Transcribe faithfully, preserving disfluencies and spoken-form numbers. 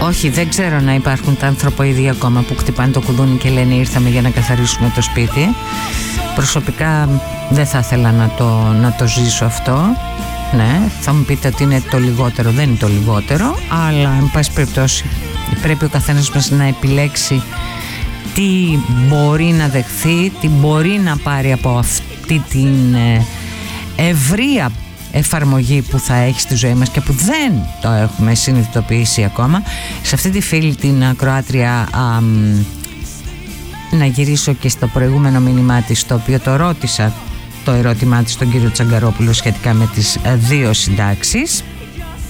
Όχι, δεν ξέρω να υπάρχουν τα ανθρωποειδή ακόμα που χτυπάνε το κουδούνι και λένε ήρθαμε για να καθαρίσουμε το σπίτι. Προσωπικά δεν θα ήθελα να το, να το ζήσω αυτό. Ναι, θα μου πείτε ότι είναι το λιγότερο, δεν είναι το λιγότερο, αλλά εν πάση περιπτώσει πρέπει ο καθένας μας να επιλέξει τι μπορεί να δεχθεί, τι μπορεί να πάρει από αυτή την ευρεία εφαρμογή που θα έχει στη ζωή μας και που δεν το έχουμε συνειδητοποιήσει ακόμα. Σε αυτή τη φίλη την ακροάτρια α, να γυρίσω και στο προηγούμενο μήνυμά της, το οποίο το ρώτησα το ερώτημά της στον κύριο Τσαγκαρόπουλο σχετικά με τις δύο συντάξεις.